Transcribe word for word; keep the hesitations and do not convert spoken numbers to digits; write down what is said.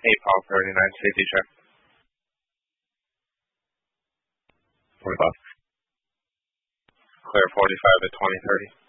PayPal thirty-nine safety check. forty-five. Clear forty-five at twenty thirty.